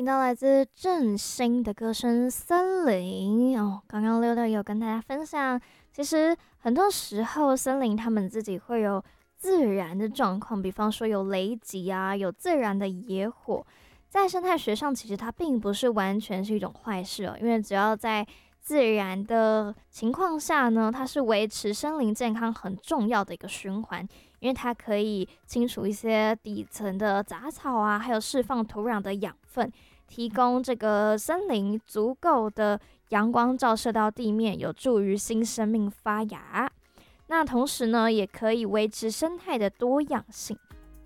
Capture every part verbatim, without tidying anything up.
到来自郑兴的歌声《森林》哦。刚刚六六有跟大家分享，其实很多时候森林他们自己会有自然的状况，比方说有雷击啊，有自然的野火，在生态学上其实它并不是完全是一种坏事哦，因为只要在自然的情况下呢，它是维持森林健康很重要的一个循环，因为它可以清除一些底层的杂草啊，还有释放土壤的养分，提供这个森林足够的阳光照射到地面，有助于新生命发芽。那同时呢，也可以维持生态的多样性。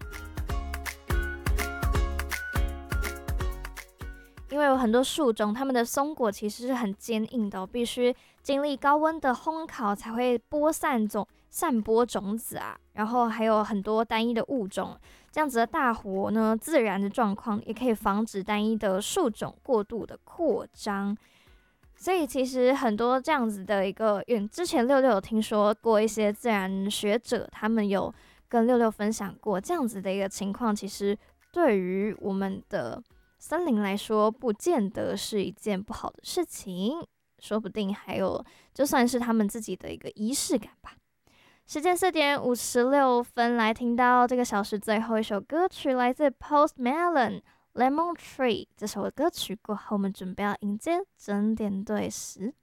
因为有很多树种，它们的松果其实是很坚硬的哦，必须经历高温的烘烤才会播散种散播种子啊。然后还有很多单一的物种，这样子的大火呢，自然的状况也可以防止单一的树种过度的扩张。所以其实很多这样子的一个，嗯，之前六六有听说过一些自然学者，他们有跟六六分享过这样子的一个情况，其实对于我们的森林来说，不见得是一件不好的事情，说不定还有就算是他们自己的一个仪式感吧。时间四点五十六分，来听到这个小时最后一首歌曲，来自 Post Malone。Lemon Tree 这首歌曲过后，我们准备要迎接整点对时。